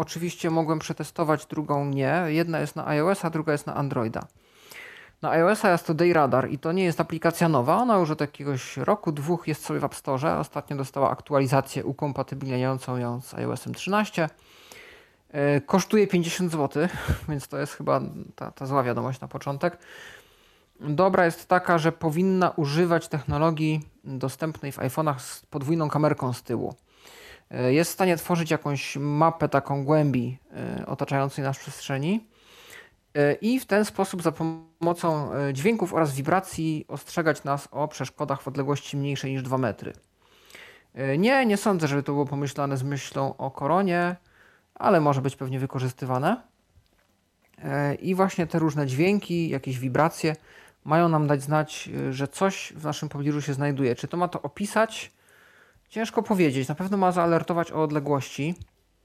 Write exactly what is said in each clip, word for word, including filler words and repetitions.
oczywiście mogłem przetestować, drugą nie. Jedna jest na iOS-a, druga jest na Androida. Na iOS-a jest to DayRadar i to nie jest aplikacja nowa. Ona już od jakiegoś roku, dwóch jest sobie w App Store. Ostatnio dostała aktualizację ukompatybilniającą ją z iOS-em trzynaście. Kosztuje pięćdziesiąt złotych, więc to jest chyba ta, ta zła wiadomość na początek. Dobra jest taka, że powinna używać technologii dostępnej w iPhone'ach z podwójną kamerką z tyłu. Jest w stanie tworzyć jakąś mapę taką głębi otaczającej nas przestrzeni i w ten sposób za pomocą dźwięków oraz wibracji ostrzegać nas o przeszkodach w odległości mniejszej niż dwa metry. Nie, nie sądzę, żeby to było pomyślane z myślą o koronie, ale może być pewnie wykorzystywane. I właśnie te różne dźwięki, jakieś wibracje mają nam dać znać, że coś w naszym pobliżu się znajduje. Czy to ma to opisać? Ciężko powiedzieć. Na pewno ma zaalertować o odległości.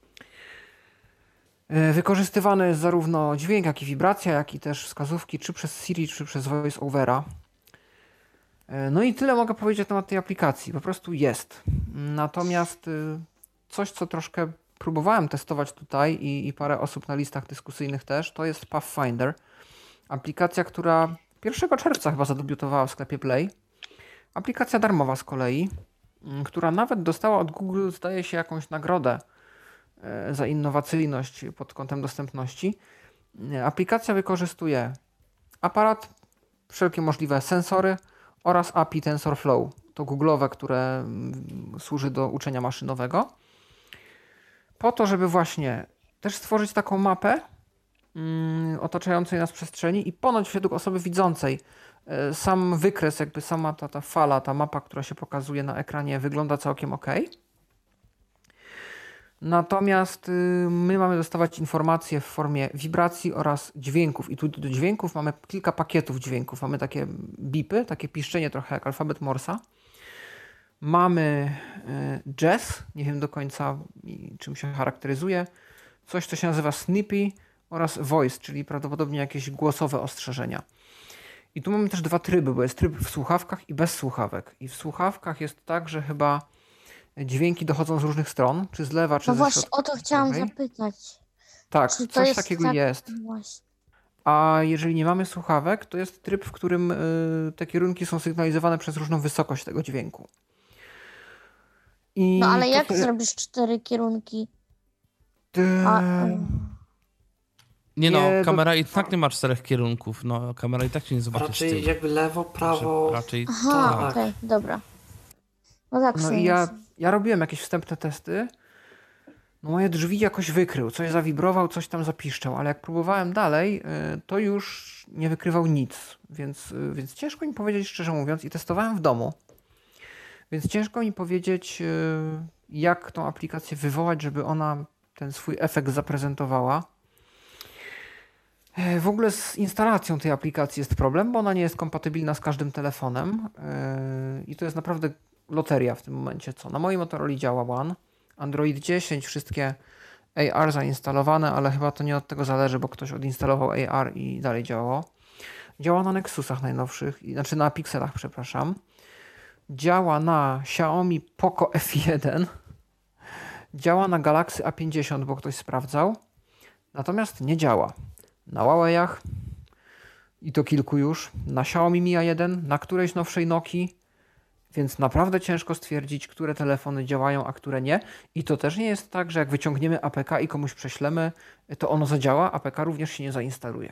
Wykorzystywany jest zarówno dźwięk, jak i wibracja, jak i też wskazówki, czy przez Siri, czy przez VoiceOvera. No i tyle mogę powiedzieć na temat tej aplikacji. Po prostu jest. Natomiast coś, co troszkę próbowałem testować tutaj i, i parę osób na listach dyskusyjnych też, to jest Pathfinder. Aplikacja, która pierwszego czerwca chyba zadebiutowała w sklepie Play. Aplikacja darmowa z kolei, która nawet dostała od Google, zdaje się, jakąś nagrodę za innowacyjność pod kątem dostępności. Aplikacja wykorzystuje aparat, wszelkie możliwe sensory oraz A P I TensorFlow. To googlowe, które służy do uczenia maszynowego. Po to, żeby właśnie też stworzyć taką mapę mm, otaczającej nas przestrzeni i ponoć według osoby widzącej y, sam wykres, jakby sama ta, ta fala, ta mapa, która się pokazuje na ekranie, wygląda całkiem ok. Natomiast y, my mamy dostawać informacje w formie wibracji oraz dźwięków i tu do dźwięków mamy kilka pakietów dźwięków. Mamy takie bipy, takie piszczenie trochę jak alfabet Morsa. Mamy y, jazz, nie wiem do końca czym się charakteryzuje, coś co się nazywa snippy oraz voice, czyli prawdopodobnie jakieś głosowe ostrzeżenia. I tu mamy też dwa tryby, bo jest tryb w słuchawkach i bez słuchawek. I w słuchawkach jest tak, że chyba dźwięki dochodzą z różnych stron, czy z lewa, czy No ze właśnie o środka. to chciałam zapytać. Tak, Czy to coś jest takiego tak... jest. Właśnie. A jeżeli nie mamy słuchawek, to jest tryb, w którym y, te kierunki są sygnalizowane przez różną wysokość tego dźwięku. I No ale to jak się- zrobisz cztery kierunki? Ty- A, um, Nie no, Nie, do- kamera i tak nie ma czterech kierunków, no kamera i tak się nie zobaczy z Raczej tyłu. jakby lewo, prawo. Raczej aha, tak. okej, dobra. No tak, w No sumie. i ja, ja robiłem jakieś wstępne testy. No moje drzwi jakoś wykrył, coś zawibrował, coś tam zapiszczał, ale jak próbowałem dalej, y, to już nie wykrywał nic, więc, y, więc ciężko mi powiedzieć, szczerze mówiąc, i testowałem w domu, więc ciężko mi powiedzieć, y, jak tą aplikację wywołać, żeby ona ten swój efekt zaprezentowała. E, W ogóle z instalacją tej aplikacji jest problem, bo ona nie jest kompatybilna z każdym telefonem y, i to jest naprawdę loteria w tym momencie, co na moim Motorola działa One, Android dziesięć, wszystkie A R zainstalowane, ale chyba to nie od tego zależy, bo ktoś odinstalował A R i dalej działało. Działa na Nexusach najnowszych, i- znaczy na Pixelach, przepraszam. Działa na Xiaomi Poco F jeden. Działa na Galaxy A pięćdziesiąt, bo ktoś sprawdzał. Natomiast nie działa na Huawei'ach i to kilku już, na Xiaomi Mi A jeden, na którejś nowszej Nokii. Więc naprawdę ciężko stwierdzić, które telefony działają, a które nie. I to też nie jest tak, że jak wyciągniemy A P K i komuś prześlemy, to ono zadziała, A P K również się nie zainstaluje.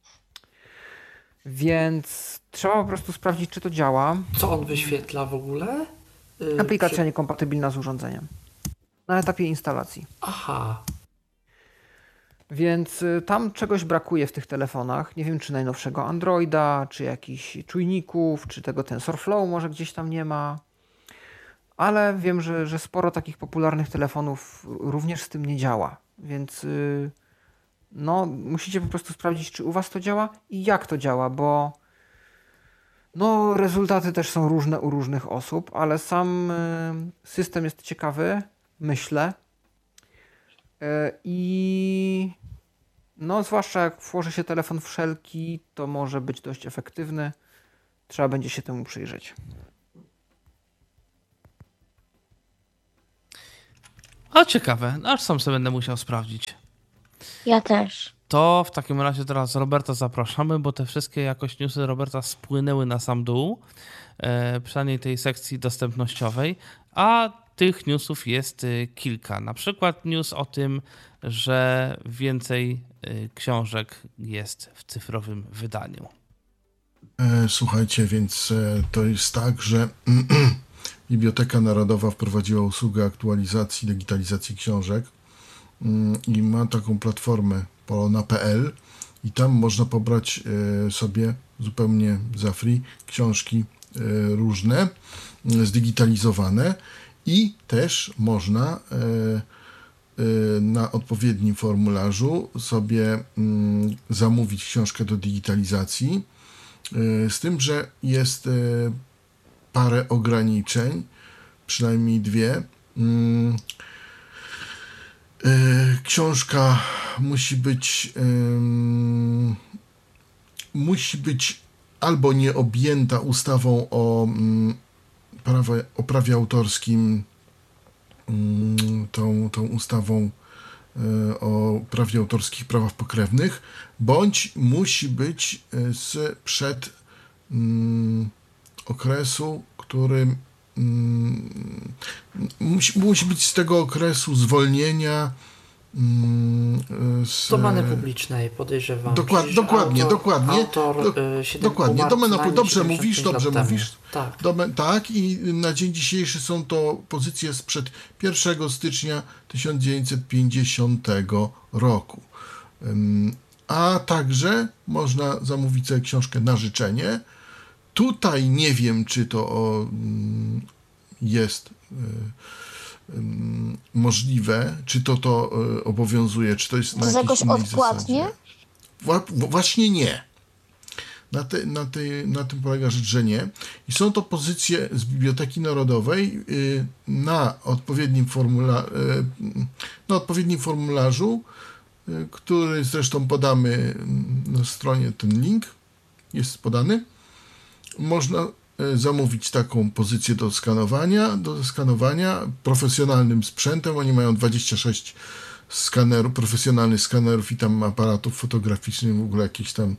Więc trzeba po prostu sprawdzić, czy to działa. Co on wyświetla w ogóle? Yy, Aplikacja przy- niekompatybilna z urządzeniem. Na etapie instalacji. Aha. Więc y, tam czegoś brakuje w tych telefonach. Nie wiem, czy najnowszego Androida, czy jakichś czujników, czy tego TensorFlow może gdzieś tam nie ma. Ale wiem, że, że sporo takich popularnych telefonów również z tym nie działa. Więc y, no, musicie po prostu sprawdzić, czy u was to działa i jak to działa, bo no, rezultaty też są różne u różnych osób, ale sam y, system jest ciekawy, myślę. Y, I no, zwłaszcza jak włoży się telefon wszelki, to może być dość efektywny. Trzeba będzie się temu przyjrzeć. O, ciekawe. No, aż sam sobie będę musiał sprawdzić. Ja też. To w takim razie teraz Roberta zapraszamy, bo te wszystkie jakoś newsy Roberta spłynęły na sam dół, e, przynajmniej tej sekcji dostępnościowej, a tych newsów jest y, kilka. Na przykład news o tym, że więcej y, książek jest w cyfrowym wydaniu. E, Słuchajcie, więc e, to jest tak, że Biblioteka Narodowa wprowadziła usługę aktualizacji, digitalizacji książek mm, i ma taką platformę polona kropka p l i tam można pobrać e, sobie zupełnie za free książki e, różne, e, zdigitalizowane i też można e, e, na odpowiednim formularzu sobie mm, zamówić książkę do digitalizacji, e, z tym, że jest e, parę ograniczeń, przynajmniej dwie. Mm, e, książka musi być ym, musi być albo nie objęta ustawą o, mm, prawie, o prawie autorskim, mm, tą, tą ustawą y, o prawie autorskich prawach pokrewnych, bądź musi być y, z przed mm, okresu, którym mm, musi, musi być z tego okresu zwolnienia z domeny publicznej, podejrzewam. Dokład, Przecież dokładnie, autor, dokładnie. Autor, Do, y, siedem dokładnie. umarł Domena, przynajmniej dobrze siedemdziesiąt mówisz, pięć dobrze lat mówisz. temu. Tak. Domen, tak, i na dzień dzisiejszy są to pozycje sprzed pierwszego stycznia tysiąc dziewięćset pięćdziesiątego roku. Ym, a także można zamówić sobie książkę na życzenie. Tutaj nie wiem, czy to o, ym, jest y, możliwe, czy to to y, obowiązuje, czy to jest To na jest jakiejś jakoś innej odpłatnie? zasadzie. Wła, właśnie nie. Na, te, na, te, na tym polega rzecz, że nie. I są to pozycje z Biblioteki Narodowej y, na, odpowiednim formula, y, na odpowiednim formularzu, y, który zresztą podamy na stronie, ten link jest podany. Można zamówić taką pozycję do skanowania, do skanowania profesjonalnym sprzętem. Oni mają dwadzieścia sześć skanerów, profesjonalnych skanerów i tam aparatów fotograficznych, w ogóle jakieś tam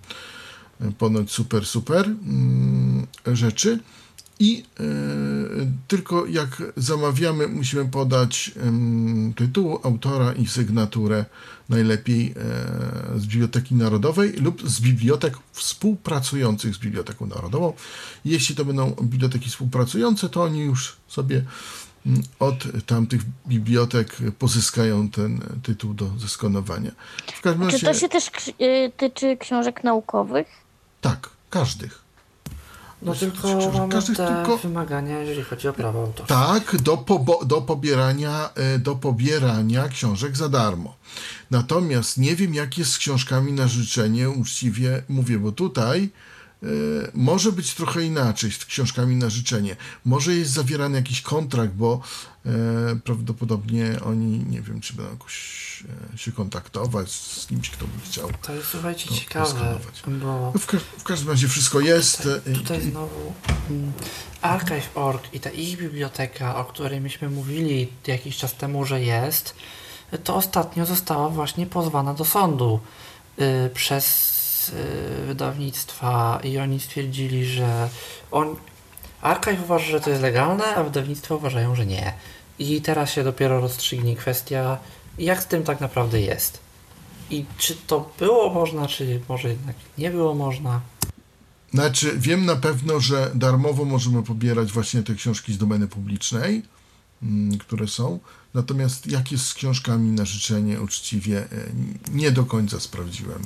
ponoć super, super mm, rzeczy. I y, tylko jak zamawiamy, musimy podać y, tytuł autora i sygnaturę, najlepiej y, z Biblioteki Narodowej lub z bibliotek współpracujących z Biblioteką Narodową. Jeśli to będą biblioteki współpracujące, to oni już sobie y, od tamtych bibliotek pozyskają ten tytuł do zeskanowania. W każdym Czy razie, to się też y, tyczy książek naukowych? tak, każdych. No Znaczy, tylko książek mamy każdych, te tylko- wymagania, jeżeli chodzi o prawo autorskie. Tak, do, pobo- do, pobierania, e, do pobierania książek za darmo. Natomiast nie wiem, jak jest z książkami na życzenie, uczciwie mówię, bo tutaj e, może być trochę inaczej z książkami na życzenie. Może jest zawierany jakiś kontrakt, bo e, prawdopodobnie oni, nie wiem, czy będą jakoś e, się kontaktować z kimś, kto by chciał. To jest, słuchajcie, To ciekawe, skanować. bo W, ka- w każdym razie wszystko jest. tutaj, e, tutaj i- znowu mm, archive kropka org i ta ich biblioteka, o której myśmy mówili jakiś czas temu, że jest, to ostatnio została właśnie pozwana do sądu y, przez y, wydawnictwa i oni stwierdzili, że on, archive uważa, że to jest legalne, a wydawnictwa uważają, że nie. I teraz się dopiero rozstrzygnie kwestia, jak z tym tak naprawdę jest. I czy to było można, czy może jednak nie było można. Znaczy, wiem na pewno, że darmowo możemy pobierać właśnie te książki z domeny publicznej, mm, które są. Natomiast jak jest z książkami na życzenie, uczciwie, e, nie do końca sprawdziłem.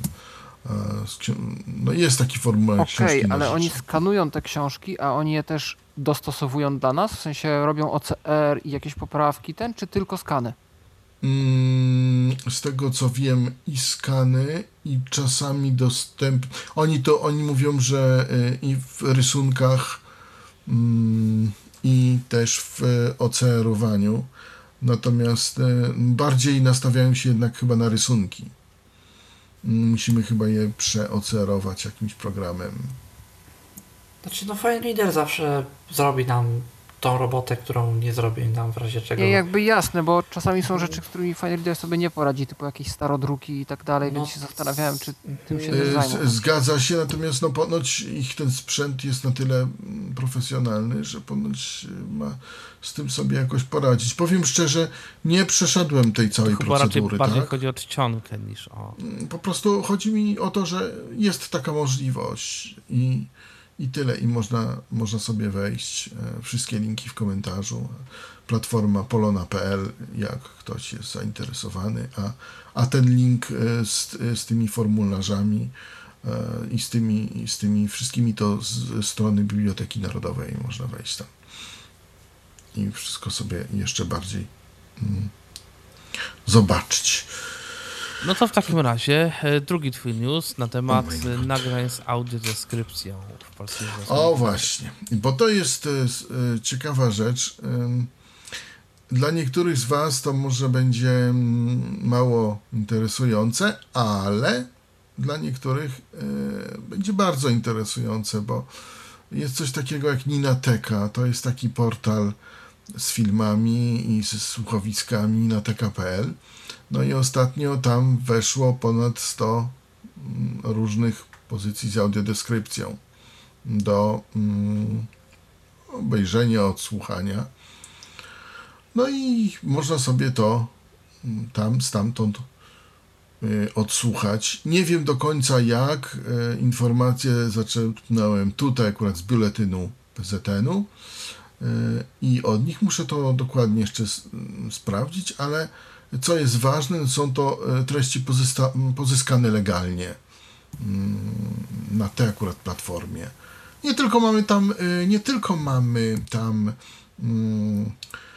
E, z ksi- No jest taki formularz Okej, książki na ale oni życzenie. skanują te książki, a oni je też dostosowują dla nas? W sensie robią O C R i jakieś poprawki ten, czy tylko skany? Mm, Z tego co wiem, i skany, i czasami dostęp. Oni to oni mówią, że e, i w rysunkach, mm, i też w e, ocerowaniu. Natomiast e, bardziej nastawiają się jednak chyba na rysunki. Mm, Musimy chyba je przeocerować jakimś programem. Znaczy, no Fine Reader zawsze zrobi nam tą robotę, którą nie zrobię nam w razie czego. Nie, jakby jasne, bo czasami są rzeczy, z którymi Fine Reader sobie nie poradzi, typu jakieś starodruki i tak dalej, No, więc się zastanawiałem, czy tym się E, też zajmą. z- Zgadza się, natomiast no ponoć ich ten sprzęt jest na tyle mm, profesjonalny, że ponoć e, ma z tym sobie jakoś poradzić. Powiem szczerze, nie przeszedłem tej całej Chyba raczej procedury, bardziej tak? chodzi o czcionkę niż o... Po prostu chodzi mi o to, że jest taka możliwość i, i tyle. I można, można sobie wejść. E, Wszystkie linki w komentarzu. Platforma polona kropka p l, jak ktoś jest zainteresowany, a, a ten link e, z, z tymi formularzami e, i z tymi, i z tymi wszystkimi to z strony Biblioteki Narodowej można wejść tam. I wszystko sobie jeszcze bardziej mm, zobaczyć. No to w takim razie e, drugi twój news na temat Oh my e, God. nagrań z audiodeskrypcją w polskim O właśnie, bo to jest e, s- e, ciekawa rzecz. Ym, Dla niektórych z Was to może będzie mm, mało interesujące, ale dla niektórych e, będzie bardzo interesujące, bo jest coś takiego jak Ninateka. To jest taki portal z filmami i z słuchowiskami ninateka kropka p l. No i ostatnio tam weszło ponad sto mm, różnych pozycji z audiodeskrypcją do mm, obejrzenia, odsłuchania. No i można sobie to mm, tam, stamtąd y, odsłuchać. Nie wiem do końca jak. Y, informacje zaczerpnąłem tutaj akurat z biuletynu P Z N-u y, i od nich muszę to dokładnie jeszcze s- m, sprawdzić, ale co jest ważne, są to y, treści pozysta- pozyskane legalnie mm, na tej akurat platformie. Nie tylko mamy tam, y, nie tylko mamy tam mm,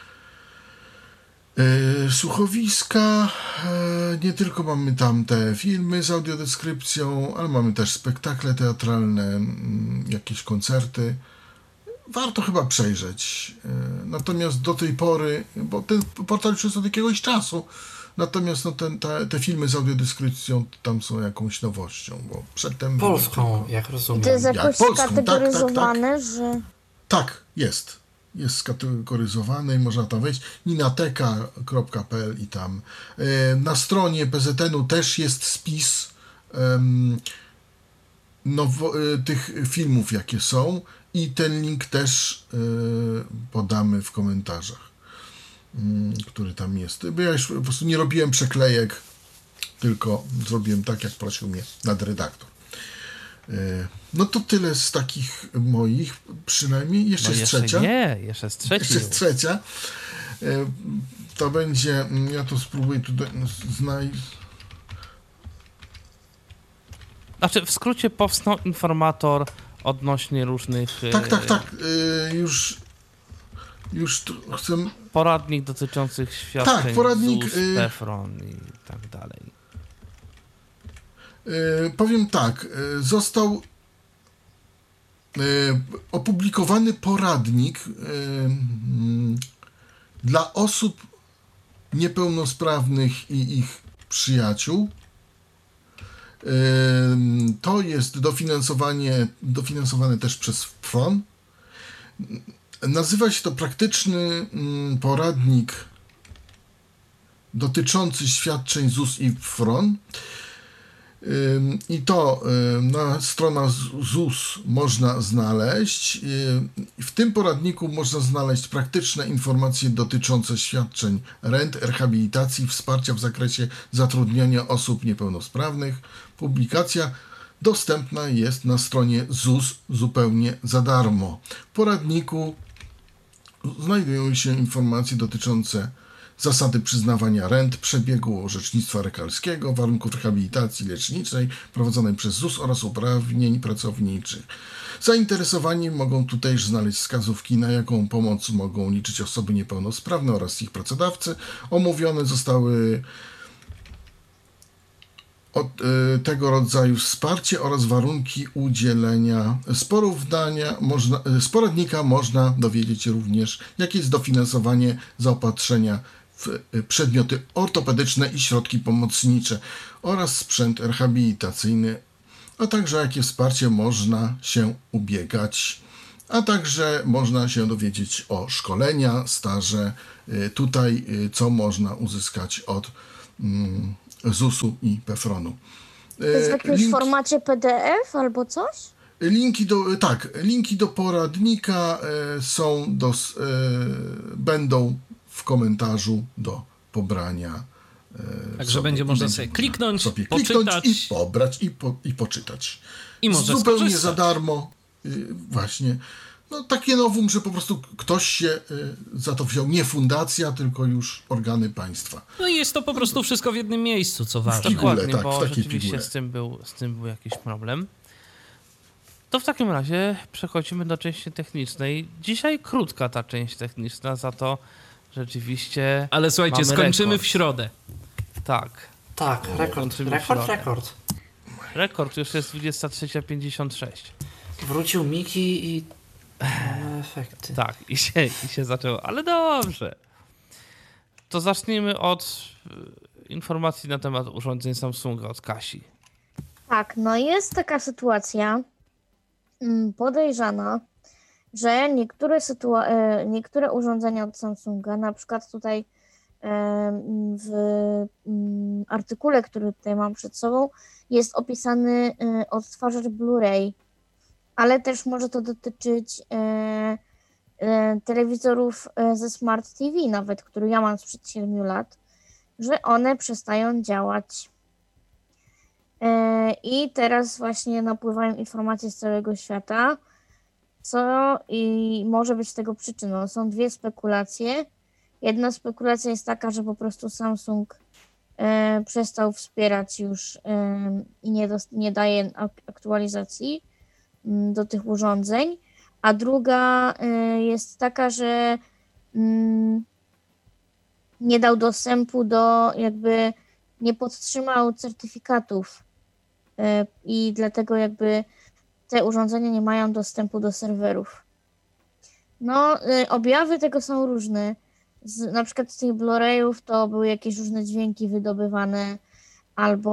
y, słuchowiska, y, nie tylko mamy tam te filmy z audiodeskrypcją, ale mamy też spektakle teatralne, mm, jakieś koncerty. Warto chyba przejrzeć. Y, Natomiast do tej pory, bo ten portal już jest od jakiegoś czasu, natomiast no, ten, te, te filmy z audiodeskrypcją tam są jakąś nowością, bo przedtem... było Polską, tylko- jak rozumiem. To jest Jak jakoś polską, tak, tak, skategoryzowane, że... Tak, jest. Jest skategoryzowane i można tam wejść. ninateka kropka p l i tam. E, Na stronie P Z N-u też jest spis em, nowo, e, tych filmów, jakie są i ten link też e, podamy w komentarzach, mm, który tam jest. Bo ja już po prostu nie robiłem przeklejek, tylko zrobiłem tak, jak prosił mnie nadredaktor. E, No to tyle z takich moich, przynajmniej. Jeszcze No jest jeszcze trzecia. nie, jeszcze jest trzeci Jeszcze jest news. trzecia. E, To będzie, mm, ja to spróbuję tutaj znaleźć. Znaczy, w skrócie powstał informator odnośnie różnych e, Tak, tak, tak. e, Już, już tu chcę. poradnik dotyczących świadczeń Tak, poradnik, Z U S, y- PEFRON i tak dalej. e, Powiem tak. e, Został e, opublikowany poradnik e, mm, dla osób niepełnosprawnych i ich przyjaciół. Ym, To jest dofinansowanie, dofinansowane też przez F R O N. Nazywa się to praktyczny mm, poradnik dotyczący świadczeń Z U S i F R O N. Ym, I to ym, na stronach Z U S można znaleźć. Ym, W tym poradniku można znaleźć praktyczne informacje dotyczące świadczeń rent, rehabilitacji, wsparcia w zakresie zatrudniania osób niepełnosprawnych. Publikacja dostępna jest na stronie Z U S zupełnie za darmo. W poradniku znajdują się informacje dotyczące zasady przyznawania rent, przebiegu orzecznictwa lekarskiego, warunków rehabilitacji leczniczej prowadzonej przez Z U S oraz uprawnień pracowniczych. Zainteresowani mogą tutaj znaleźć wskazówki, na jaką pomoc mogą liczyć osoby niepełnosprawne oraz ich pracodawcy. Omówione zostały od, y, tego rodzaju wsparcie oraz warunki udzielenia. Z porównania można, z poradnika można dowiedzieć się również, jakie jest dofinansowanie zaopatrzenia w y, przedmioty ortopedyczne i środki pomocnicze oraz sprzęt rehabilitacyjny, a także jakie wsparcie można się ubiegać. a także można się dowiedzieć o szkolenia, staże, y, tutaj y, co można uzyskać od mm, zusu i pefronu. To jest w jakimś Link- formacie P D F albo coś? Linki do, tak, linki do poradnika e, są do, s- e, będą w komentarzu do pobrania. E, Także będzie można sobie kliknąć, sobie poczytać. kliknąć i pobrać i, po, i poczytać. I może zupełnie skorzystać. za darmo. Y, właśnie. No takie nowum, że po prostu ktoś się y, za to wziął. Nie fundacja, tylko już organy państwa. No i jest to po prostu wszystko w jednym miejscu, co ważne. pigułę, Dokładnie, tak, w bo takiej rzeczywiście pigułę. z tym, był, z tym był jakiś problem. To w takim razie przechodzimy do części technicznej. Dzisiaj krótka ta część techniczna, za to rzeczywiście Ale słuchajcie, mamy skończymy rekord. w środę. Tak. Tak, rekord, kończymy w rekord, środę. rekord. Rekord już jest dwudziesta trzecia pięćdziesiąt sześć. Wrócił Miki i mamy efekty. Tak, i się, i się zaczęło. Ale dobrze. To zacznijmy od y, informacji na temat urządzeń Samsunga od Kasi. Tak, no jest taka sytuacja mm, podejrzana, że niektóre, sytua- e, niektóre urządzenia od Samsunga, na przykład tutaj e, w mm, artykule, który tutaj mam przed sobą, jest opisany e, odtwarzacz Blu-ray, ale też może to dotyczyć e, e, telewizorów e, ze Smart T V nawet, który ja mam sprzed siedmiu lat, że one przestają działać. E, I teraz właśnie napływają informacje z całego świata, co i może być tego przyczyną. Są dwie spekulacje. Jedna spekulacja jest taka, że po prostu Samsung e, przestał wspierać już e, i nie, dos- nie daje ak- aktualizacji m, do tych urządzeń, a druga e, jest taka, że mm, nie dał dostępu do, jakby nie podtrzymał certyfikatów e, i dlatego jakby te urządzenia nie mają dostępu do serwerów. No, y, objawy tego są różne. Z, na przykład z tych Blu-rayów to były jakieś różne dźwięki wydobywane, albo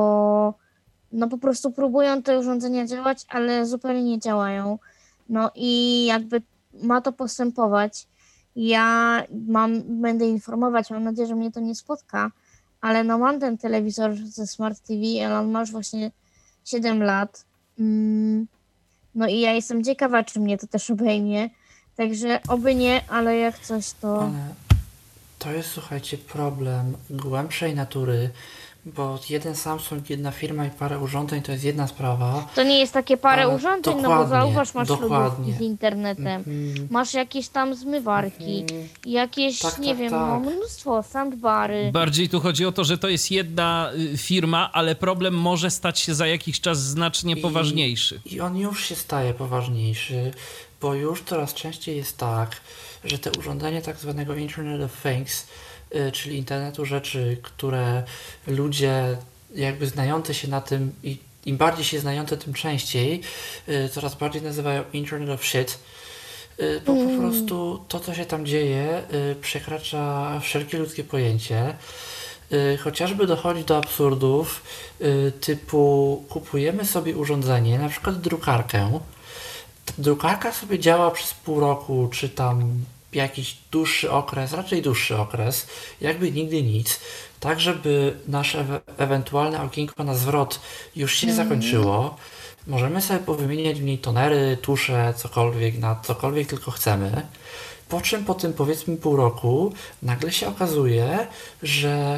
no po prostu próbują te urządzenia działać, ale zupełnie nie działają. No i jakby ma to postępować. Ja mam, będę informować, mam nadzieję, że mnie to nie spotka, ale no mam ten telewizor ze Smart T V, ale on ma już właśnie siedem lat. Mm. No i ja jestem ciekawa, czy mnie to też obejmie. Także oby nie, ale jak coś to... Ale to jest, słuchajcie, problem głębszej natury, bo jeden Samsung, jedna firma i parę urządzeń to jest jedna sprawa. To nie jest takie parę Ale urządzeń, no bo dokładnie, zauważ, masz dokładnie. lodówki z internetem, Mhm. masz jakieś tam zmywarki, Mhm. jakieś, Tak, nie tak, wiem, tak. no mnóstwo, soundbary. Bardziej tu chodzi o to, że to jest jedna y, firma, ale problem może stać się za jakiś czas znacznie I- poważniejszy. I on już się staje poważniejszy, bo już coraz częściej jest tak, że te urządzenia tak zwanego Internet of Things, y, czyli internetu rzeczy, które ludzie jakby znający się na tym i im bardziej się znający, tym częściej, y, coraz bardziej nazywają Internet of Shit, y, bo po prostu to, co się tam dzieje, y, przekracza wszelkie ludzkie pojęcie. Y, Chociażby dochodzi do absurdów y, typu kupujemy sobie urządzenie, na przykład drukarkę. Ta drukarka sobie działa przez pół roku, czy tam jakiś dłuższy okres, raczej dłuższy okres, jakby nigdy nic, tak żeby nasze ewe- ewentualne okienko na zwrot już się zakończyło. Możemy sobie powymieniać w niej tonery, tusze, cokolwiek, na cokolwiek tylko chcemy. Po czym po tym powiedzmy pół roku nagle się okazuje, że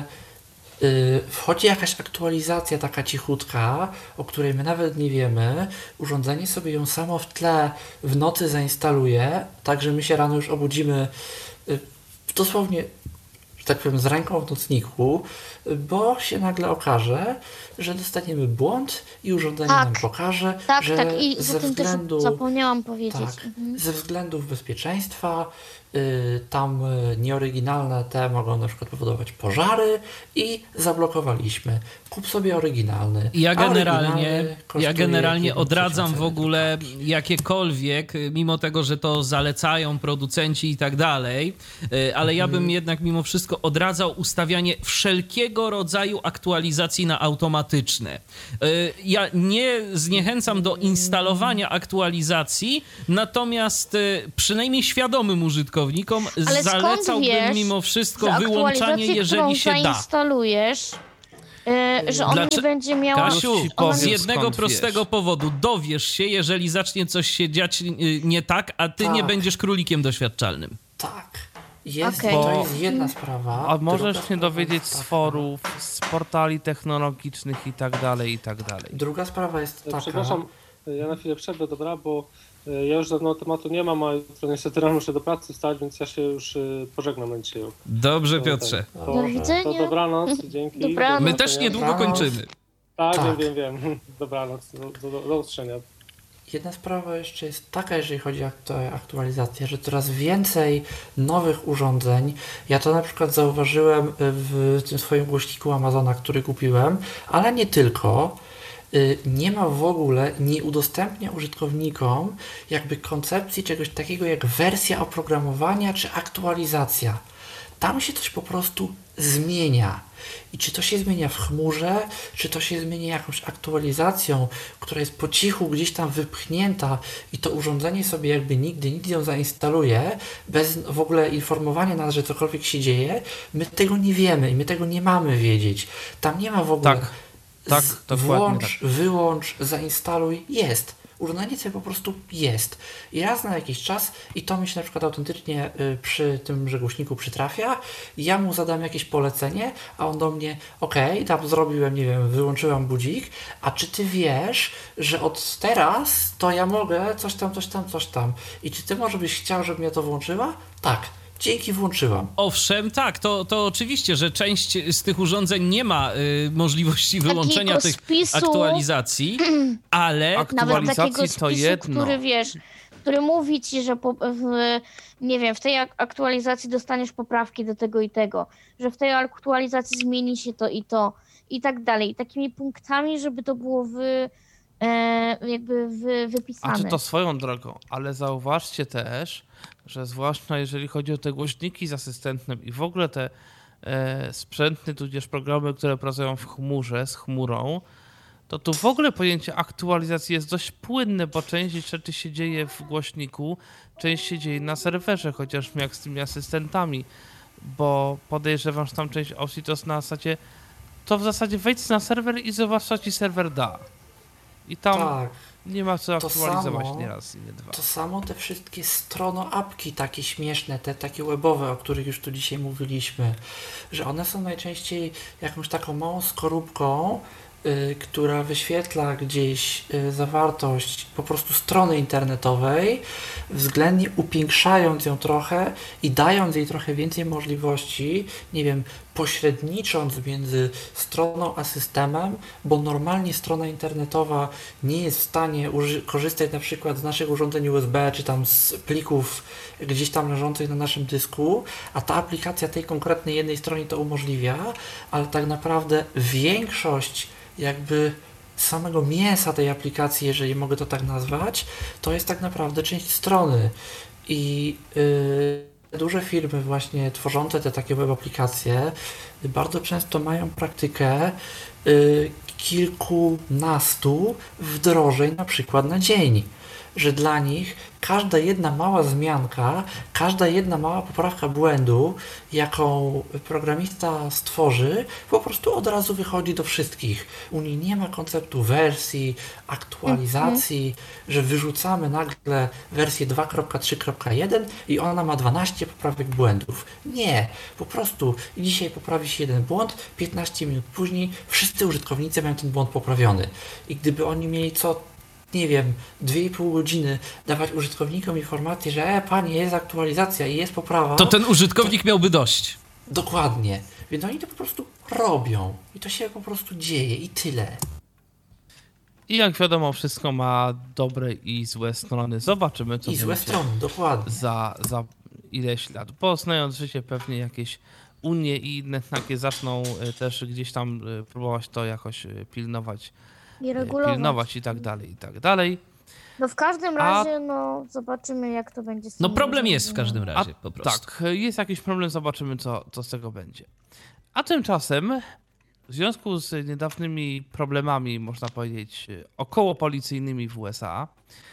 y, wchodzi jakaś aktualizacja taka cichutka, o której my nawet nie wiemy. Urządzenie sobie ją samo w tle w nocy zainstaluje, tak że my się rano już obudzimy y, dosłownie, że tak powiem, z ręką w nocniku, y, bo się nagle okaże, że dostaniemy błąd i urządzenie Tak. nam pokaże, Tak, że tak, i ze o tym też względu zapomniałam powiedzieć. tak, Mhm. ze względów bezpieczeństwa y, tam y, nieoryginalne te mogą na przykład powodować pożary i zablokowaliśmy. Kup sobie oryginalny. Ja A generalnie, oryginalny kosztuje ja generalnie jedną odradzam trzecią w ogóle ceny jakiekolwiek, mimo tego, że to zalecają producenci i tak dalej, y, ale ja bym jednak mimo wszystko odradzał ustawianie wszelkiego rodzaju aktualizacji na automatyczne. Y, Ja nie zniechęcam do instalowania aktualizacji, natomiast y, przynajmniej świadomym użytkownikom Ale zalecałbym skąd wiesz, mimo wszystko że wyłączanie, aktualizację, jeżeli którą się da. zainstalujesz, yy, że on Dlaczego- nie będzie miała... Kasiu, Już ci ona z powiem, jednego skąd prostego wiesz. powodu. Dowiesz się, jeżeli zacznie coś się dziać y, nie tak, a ty Tak. nie będziesz królikiem doświadczalnym. Tak. Jest, Okej. to jest jedna sprawa. A Druga możesz się sprawa dowiedzieć jest z taka- forów, z portali technologicznych i tak dalej, i tak dalej. Druga sprawa jest taka. Przepraszam, ja na chwilę przerwę, dobra, bo e, ja już dawno tematu nie mam, a jutro niestety rano muszę do pracy wstać, więc ja się już e, pożegnam na dzisiaj. Dobrze, To Piotrze. tak, Do To, to widzenia. dobranoc, dzięki. Dobranoc. My do też zobaczenia. niedługo kończymy. Tak, Tak. wiem, wiem, wiem. Dobranoc, do, do, do usłyszenia. Jedna sprawa jeszcze jest taka, jeżeli chodzi o aktu- aktualizację, że coraz więcej nowych urządzeń, ja to na przykład zauważyłem w tym swoim głośniku Amazona, który kupiłem, ale nie tylko, y, nie ma w ogóle, nie udostępnia użytkownikom jakby koncepcji czegoś takiego jak wersja oprogramowania czy aktualizacja. Tam się coś po prostu zmienia. I czy to się zmienia w chmurze, czy to się zmienia jakąś aktualizacją, która jest po cichu gdzieś tam wypchnięta i to urządzenie sobie jakby nigdy, nigdy ją zainstaluje, bez w ogóle informowania nas, że cokolwiek się dzieje, my tego nie wiemy i my tego nie mamy wiedzieć. Tam nie ma w ogóle Tak, tak, z- dokładnie włącz, wyłącz, zainstaluj, jest. Urządzenie sobie po prostu jest. I raz na jakiś czas, i to mi się na przykład autentycznie y, przy tym głośniku przytrafia, ja mu zadam jakieś polecenie, a on do mnie, okej, tam zrobiłem, nie wiem, wyłączyłem budzik, a czy ty wiesz, że od teraz to ja mogę coś tam, coś tam, coś tam. I czy ty może byś chciał, żebym ja to włączyła? Tak. Dzięki, włączyłam. Owszem, tak, to, to oczywiście, że część z tych urządzeń nie ma y, możliwości wyłączenia Takiego tych spisu, aktualizacji, ale Ak- nawet aktualizacji takiego spisu, to jedno. który wiesz, który mówi ci, że po, w, nie wiem, w tej ak- aktualizacji dostaniesz poprawki do tego i tego, że w tej aktualizacji zmieni się to i to i tak dalej. Takimi punktami, żeby to było wy, e, jakby wy, wypisane. A czy to swoją drogą, ale zauważcie też, że zwłaszcza jeżeli chodzi o te głośniki z asystentem i w ogóle te e, sprzęty, tudzież programy, które pracują w chmurze, z chmurą, to tu w ogóle pojęcie aktualizacji jest dość płynne, bo część rzeczy się dzieje w głośniku, część się dzieje na serwerze, chociażby jak z tymi asystentami, bo podejrzewam, że tam część opcji to jest na zasadzie, to w zasadzie wejdź na serwer i zobacz, co ci serwer da. I tam Tak. nie ma co To aktualizować samo- nie raz i nie dwa. To samo te wszystkie strono-apki takie śmieszne, te takie webowe, o których już tu dzisiaj mówiliśmy, że one są najczęściej jakąś taką małą skorupką, y, która wyświetla gdzieś y, zawartość po prostu strony internetowej, względnie upiększając ją trochę i dając jej trochę więcej możliwości, nie wiem, pośrednicząc między stroną a systemem, bo normalnie strona internetowa nie jest w stanie uży- korzystać na przykład z naszych urządzeń U S B, czy tam z plików gdzieś tam leżących na naszym dysku, a ta aplikacja tej konkretnej jednej stronie to umożliwia, ale tak naprawdę większość jakby samego mięsa tej aplikacji, jeżeli mogę to tak nazwać, to jest tak naprawdę część strony. I yy, duże firmy właśnie tworzące te takie web aplikacje bardzo często mają praktykę yy, kilkunastu wdrożeń na przykład na dzień. Że dla nich każda jedna mała zmianka, każda jedna mała poprawka błędu, jaką programista stworzy, po prostu od razu wychodzi do wszystkich. U nich nie ma konceptu wersji, aktualizacji, że wyrzucamy nagle wersję dwa kropka trzy kropka jeden i ona ma dwanaście poprawek błędów. Nie, po prostu dzisiaj poprawi się jeden błąd, piętnaście minut później wszyscy użytkownicy mają ten błąd poprawiony. I gdyby oni mieli co nie wiem, dwie i pół godziny dawać użytkownikom informację, że e, panie, jest aktualizacja i jest poprawa. to ten użytkownik miałby dość. Dokładnie. Więc oni to po prostu robią. I to się po prostu dzieje i tyle. I jak wiadomo, wszystko ma dobre i złe strony. Zobaczymy, co I złe będzie strony, dokładnie. za, za ileś lat, bo znając życie pewnie jakieś Unie i inne takie zaczną też gdzieś tam próbować to jakoś pilnować, I regulować. pilnować i tak dalej, i tak dalej. No w każdym razie, no zobaczymy jak to będzie. Z No tym problem jest w każdym urządzeniem. razie po prostu. Tak, jest jakiś problem, zobaczymy co, co z tego będzie. A tymczasem w związku z niedawnymi problemami, można powiedzieć, okołopolicyjnymi w U S A,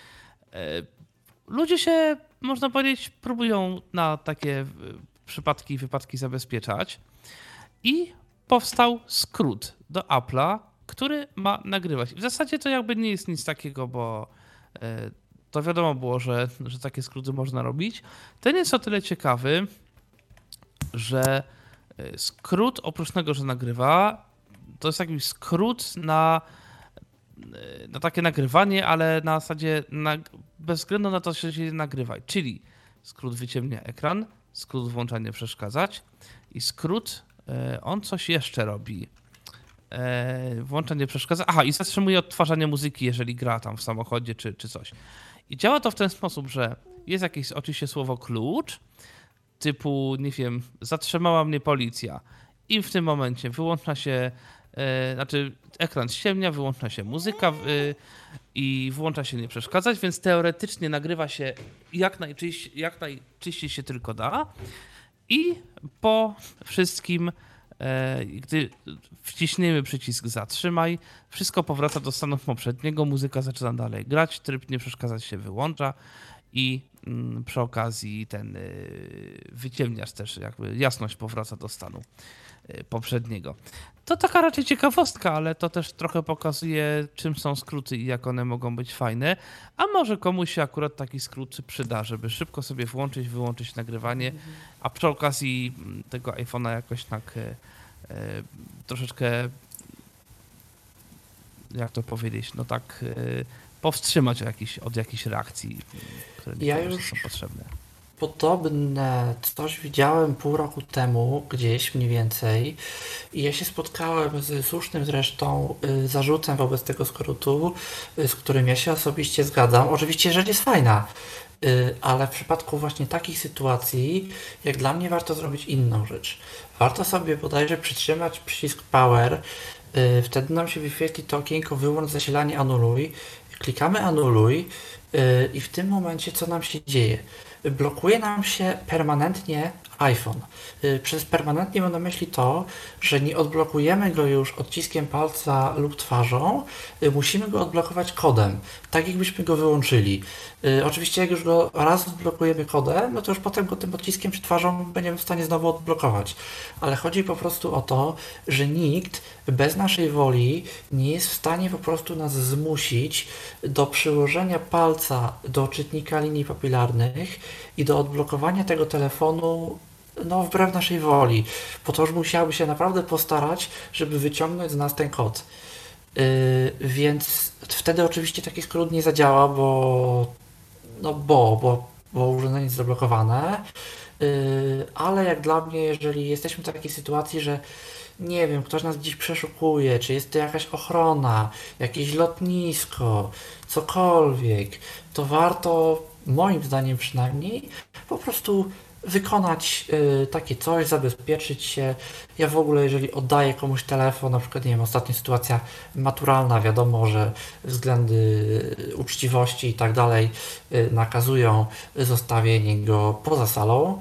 ludzie się, można powiedzieć, próbują na takie przypadki i wypadki zabezpieczać i powstał skrót do Apple'a, który ma nagrywać. W zasadzie to jakby nie jest nic takiego, bo to wiadomo było, że, że takie skróty można robić. Ten jest o tyle ciekawy, że skrót oprócz tego, że nagrywa, to jest taki skrót na, na takie nagrywanie, ale na zasadzie na, bez względu na to, że się nagrywa. Czyli skrót wyciemnia ekran, skrót włączanie przeszkadzać i skrót, on coś jeszcze robi. Włączanie przeszkadza. Aha, i zatrzymuje odtwarzanie muzyki, jeżeli gra tam w samochodzie czy, czy coś. I działa to w ten sposób, że jest jakieś oczywiście słowo klucz, typu, nie wiem, zatrzymała mnie policja i w tym momencie wyłącza się, e, znaczy ekran ściemnia, wyłącza się muzyka e, i włącza się nie przeszkadzać, więc teoretycznie nagrywa się jak najczyściej, jak najczyściej się tylko da i po wszystkim, e, gdy wciśniemy przycisk zatrzymaj, wszystko powraca do stanu poprzedniego, muzyka zaczyna dalej grać, tryb nie przeszkadzać się wyłącza i mm, przy okazji ten y, wyciemniacz też, jakby jasność powraca do stanu y, poprzedniego. To taka raczej ciekawostka, ale to też trochę pokazuje, czym są skróty i jak one mogą być fajne. A może komuś się akurat taki skrót przyda, żeby szybko sobie włączyć, wyłączyć nagrywanie, a przy okazji tego iPhone'a jakoś tak y, y, troszeczkę, jak to powiedzieć, no tak y, powstrzymać od jakichś, od jakichś reakcji, które nie Ja ja już są potrzebne. Podobne coś widziałem pół roku temu, gdzieś mniej więcej, i ja się spotkałem z słusznym zresztą y, zarzutem wobec tego skrótu, y, z którym ja się osobiście zgadzam. Oczywiście rzecz jest fajna, y, ale w przypadku właśnie takich sytuacji, jak dla mnie warto zrobić inną rzecz. Warto sobie bodajże przytrzymać przycisk Power, y, wtedy nam się wyświetli to okienko wyłącz zasilanie, anuluj. Klikamy anuluj yy, i w tym momencie co nam się dzieje? Blokuje nam się permanentnie iPhone. Yy, przez permanentnie mam na myśli to, że nie odblokujemy go już odciskiem palca lub twarzą, yy, musimy go odblokować kodem, tak jakbyśmy go wyłączyli. Yy, oczywiście jak już go raz odblokujemy kodem, no to już potem go tym odciskiem czy twarzą będziemy w stanie znowu odblokować. Ale chodzi po prostu o to, że nikt bez naszej woli nie jest w stanie po prostu nas zmusić do przyłożenia palca do czytnika linii papilarnych i do odblokowania tego telefonu no wbrew naszej woli. Po to już musiałby się naprawdę postarać, żeby wyciągnąć z nas ten kod. Yy, więc wtedy oczywiście taki skrót nie zadziała, bo no bo, bo, bo urządzenie jest zablokowane. Yy, ale jak dla mnie, jeżeli jesteśmy w takiej sytuacji, że nie wiem, ktoś nas gdzieś przeszukuje, czy jest to jakaś ochrona, jakieś lotnisko, cokolwiek, to warto, moim zdaniem przynajmniej, po prostu wykonać y, takie coś, zabezpieczyć się. Ja w ogóle, jeżeli oddaję komuś telefon, na przykład, nie wiem, ostatnia sytuacja maturalna, wiadomo, że względy uczciwości i tak dalej y, nakazują zostawienie go poza salą,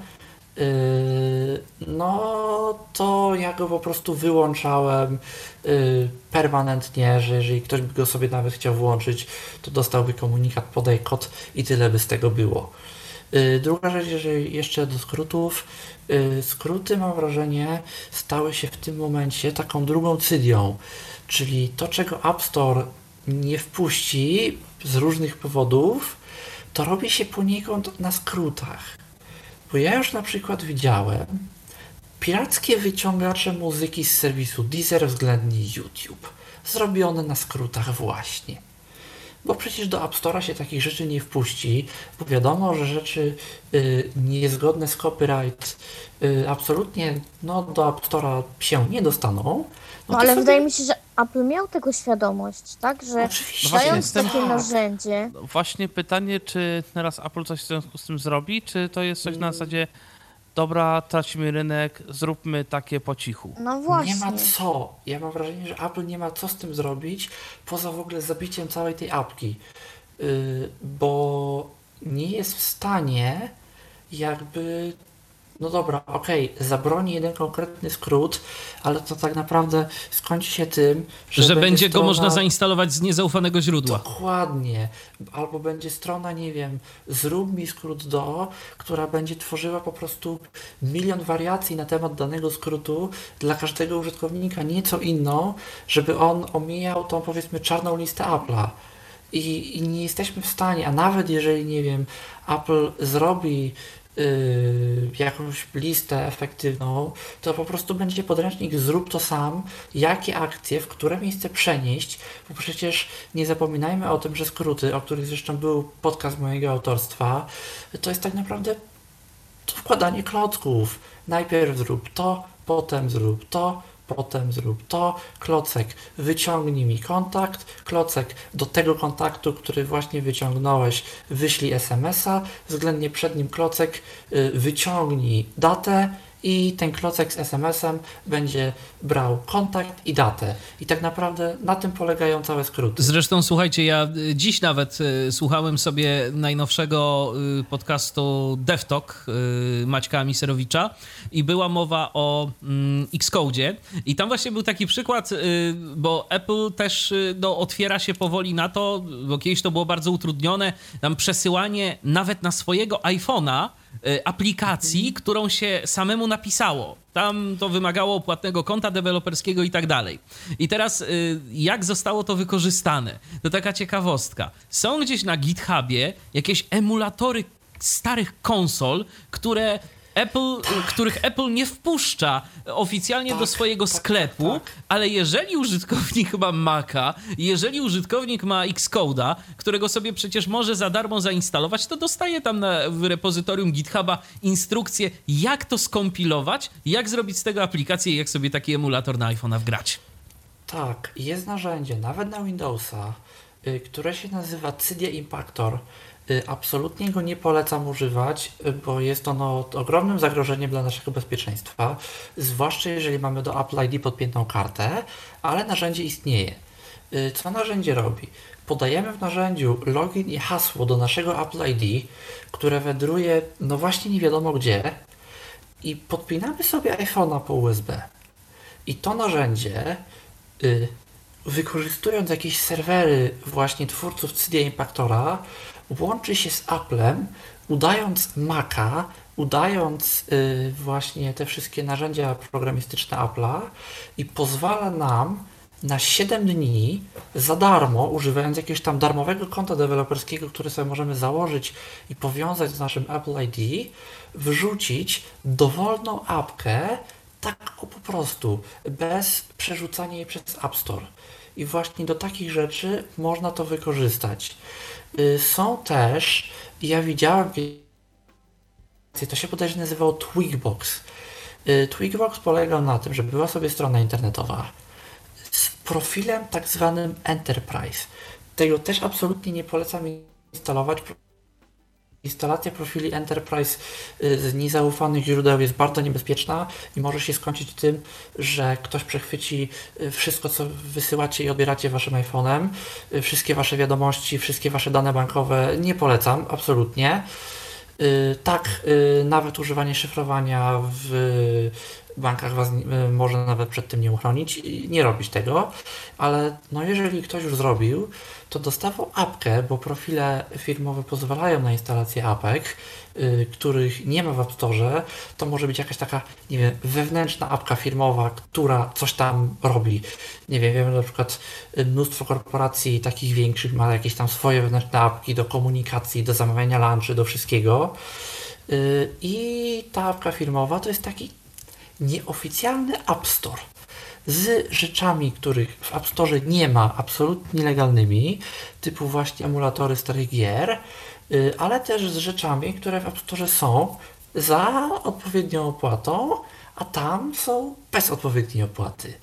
Yy, no to ja go po prostu wyłączałem yy, permanentnie, że jeżeli ktoś by go sobie nawet chciał włączyć, to dostałby komunikat, podaj kod i tyle by z tego było. Yy, druga rzecz, jeżeli jeszcze do skrótów, yy, skróty, mam wrażenie, stały się w tym momencie taką drugą cydią, czyli to, czego App Store nie wpuści z różnych powodów, to robi się poniekąd na skrótach. Bo ja już na przykład widziałem pirackie wyciągacze muzyki z serwisu Deezer względnie YouTube, zrobione na skrótach właśnie. Bo przecież do App Store'a się takich rzeczy nie wpuści, bo wiadomo, że rzeczy y, niezgodne z copyright y, absolutnie no, do App Store'a się nie dostaną. No, No ale sobie... wydaje mi się, że Apple miał tego świadomość, tak? Że Oczywiście. dając Właśnie takie tak. narzędzie, No właśnie pytanie, czy teraz Apple coś w związku z tym zrobi, czy to jest coś na zasadzie dobra, tracimy rynek, zróbmy takie po cichu. no właśnie. Nie ma co. Ja mam wrażenie, że Apple nie ma co z tym zrobić, poza w ogóle zabiciem całej tej apki. Yy, bo nie jest w stanie jakby... No dobra, okej, okay, zabroni jeden konkretny skrót, ale to tak naprawdę skończy się tym, że, Że będzie strona... go można zainstalować z niezaufanego źródła. Dokładnie. Albo będzie strona, nie wiem, zrób mi skrót do, która będzie tworzyła po prostu milion wariacji na temat danego skrótu dla każdego użytkownika, nieco inną, żeby on omijał tą, powiedzmy, czarną listę Apple'a. I, I nie jesteśmy w stanie, a nawet jeżeli, nie wiem, Apple zrobi Yy, jakąś listę efektywną, to po prostu będzie podręcznik zrób to sam, jakie akcje, w które miejsce przenieść, bo przecież nie zapominajmy o tym, że skróty, o których zresztą był podcast mojego autorstwa, to jest tak naprawdę to wkładanie klocków. Najpierw zrób to, potem zrób to, potem zrób to, klocek wyciągnij mi kontakt, klocek do tego kontaktu, który właśnie wyciągnąłeś, wyślij es em es a, względnie przed nim klocek y, wyciągnij datę i ten klocek z es em es em będzie brał kontakt i datę. I tak naprawdę na tym polegają całe skróty. Zresztą słuchajcie, ja dziś nawet y, słuchałem sobie najnowszego y, podcastu DevTalk y, Maćka Miserowicza i była mowa o y, Xcode'zie i tam właśnie był taki przykład, y, bo Apple też y, no, otwiera się powoli na to, bo kiedyś to było bardzo utrudnione, tam przesyłanie nawet na swojego iPhone'a aplikacji, którą się samemu napisało. Tam to wymagało płatnego konta deweloperskiego i tak dalej. I teraz jak zostało to wykorzystane? To taka ciekawostka. Są gdzieś na GitHubie jakieś emulatory starych konsol, które Apple, których Apple nie wpuszcza oficjalnie tak, do swojego tak, sklepu, tak, tak. ale jeżeli użytkownik ma Maca, jeżeli użytkownik ma Xcode'a, którego sobie przecież może za darmo zainstalować, to dostaje tam na, w repozytorium GitHuba instrukcję, jak to skompilować, jak zrobić z tego aplikację i jak sobie taki emulator na iPhone'a wgrać. Tak, jest narzędzie, nawet na Windowsa, y, które się nazywa Cydia Impactor. Y, absolutnie go nie polecam używać, y, bo jest ono ogromnym zagrożeniem dla naszego bezpieczeństwa, zwłaszcza jeżeli mamy do Apple I D podpiętą kartę, ale narzędzie istnieje. Y, co narzędzie robi? Podajemy w narzędziu login i hasło do naszego Apple I D, które wędruje no właśnie nie wiadomo gdzie i podpinamy sobie iPhone'a po U S B. I to narzędzie y, wykorzystując jakieś serwery właśnie twórców Cydia Impactora, łączy się z Applem, udając Maca, udając y, właśnie te wszystkie narzędzia programistyczne Apple'a i pozwala nam na siedem dni za darmo, używając jakiegoś tam darmowego konta deweloperskiego, które sobie możemy założyć i powiązać z naszym Apple I D, wrzucić dowolną apkę tak o po prostu, bez przerzucania jej przez App Store. I właśnie do takich rzeczy można to wykorzystać. Są też, ja widziałem, to się bodajże nazywało Twigbox. Twigbox polegał na tym, że była sobie strona internetowa z profilem tak zwanym Enterprise. Tego też absolutnie nie polecam instalować. Instalacja profili Enterprise z niezaufanych źródeł jest bardzo niebezpieczna i może się skończyć tym, że ktoś przechwyci wszystko, co wysyłacie i odbieracie waszym iPhone'em, wszystkie wasze wiadomości, wszystkie wasze dane bankowe. Nie polecam, absolutnie. Tak, nawet używanie szyfrowania w bankach was może nawet przed tym nie uchronić i nie robić tego, ale no jeżeli ktoś już zrobił, to dostawał apkę, bo profile firmowe pozwalają na instalację apek, yy, których nie ma w App Store. To może być jakaś taka, nie wiem, wewnętrzna apka firmowa, która coś tam robi. Nie wiem, wiemy na przykład mnóstwo korporacji takich większych ma jakieś tam swoje wewnętrzne apki do komunikacji, do zamawiania lunchy, do wszystkiego. Yy, I ta apka firmowa to jest taki nieoficjalny App Store. z rzeczami, których w App Store nie ma, absolutnie legalnymi, typu właśnie emulatory starych gier, ale też z rzeczami, które w App Store są za odpowiednią opłatą, a tam są bez odpowiedniej opłaty.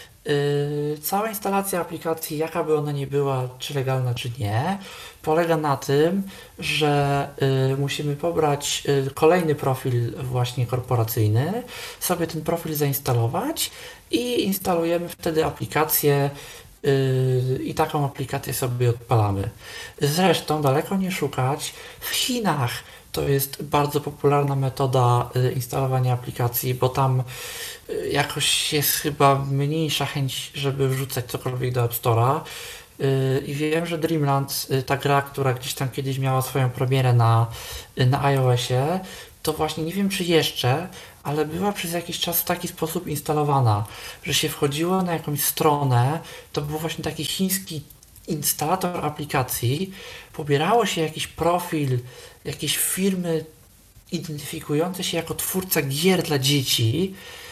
Yy, cała instalacja aplikacji, jaka by ona nie była, czy legalna, czy nie, polega na tym, że yy, musimy pobrać yy, kolejny profil właśnie korporacyjny, sobie ten profil zainstalować i instalujemy wtedy aplikację yy, i taką aplikację sobie odpalamy. Zresztą daleko nie szukać, w Chinach to jest bardzo popularna metoda yy, instalowania aplikacji, bo tam jakoś jest chyba mniejsza chęć, żeby wrzucać cokolwiek do App Store'a. I wiem, że Dreamland, ta gra, która gdzieś tam kiedyś miała swoją premierę na, na iOSie, to właśnie nie wiem czy jeszcze, ale była przez jakiś czas w taki sposób instalowana, że się wchodziło na jakąś stronę, to był właśnie taki chiński instalator aplikacji, pobierało się jakiś profil jakiejś firmy identyfikującej się jako twórca gier dla dzieci.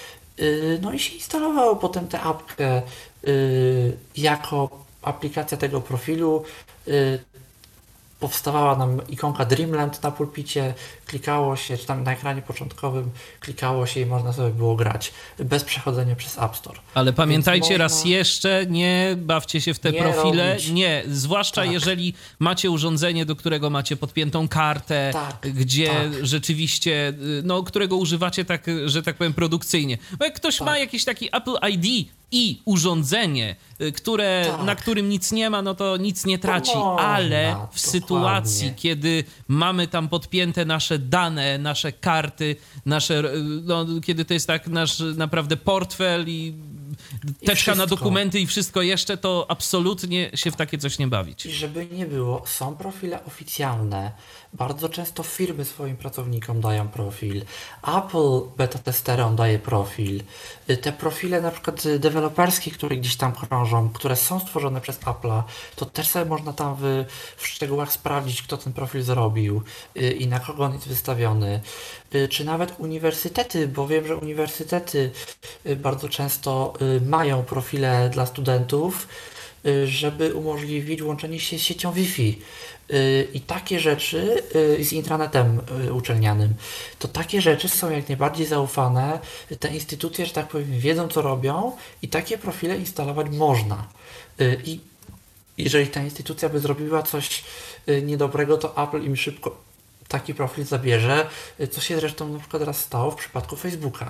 No i się instalowało potem tę apkę yy, jako aplikacja tego profilu. Yy, powstawała nam ikonka Dreamland na pulpicie, klikało się, czy tam na ekranie początkowym klikało się i można sobie było grać bez przechodzenia przez App Store. Ale pamiętajcie można... raz jeszcze, nie bawcie się w te nie profile, robić. nie, zwłaszcza tak. jeżeli macie urządzenie, do którego macie podpiętą kartę, tak, gdzie tak. rzeczywiście, no, którego używacie tak, że tak powiem, produkcyjnie. Bo jak ktoś tak. ma jakiś taki Apple I D i urządzenie, które, tak. na którym nic nie ma, no to nic nie traci, można, ale w dokładnie. sytuacji, kiedy mamy tam podpięte nasze dane, nasze karty, nasze, no, kiedy to jest tak nasz naprawdę portfel i I teczka na wszystko. dokumenty i wszystko jeszcze, to absolutnie się w takie coś nie bawić. I żeby nie było, są profile oficjalne. Bardzo często firmy swoim pracownikom dają profil. Apple beta testerom daje profil. Te profile na przykład deweloperskie, które gdzieś tam krążą, które są stworzone przez Apple'a, to też sobie można tam w, w szczegółach sprawdzić, kto ten profil zrobił i na kogo on jest wystawiony. Czy nawet uniwersytety, bo wiem, że uniwersytety bardzo często mają profile dla studentów, żeby umożliwić łączenie się z siecią Wi-Fi. I takie rzeczy, z intranetem uczelnianym, to takie rzeczy są jak najbardziej zaufane. Te instytucje, że tak powiem, wiedzą co robią i takie profile instalować można. I jeżeli ta instytucja by zrobiła coś niedobrego, to Apple im szybko taki profil zabierze, co się zresztą na przykład raz stało w przypadku Facebooka.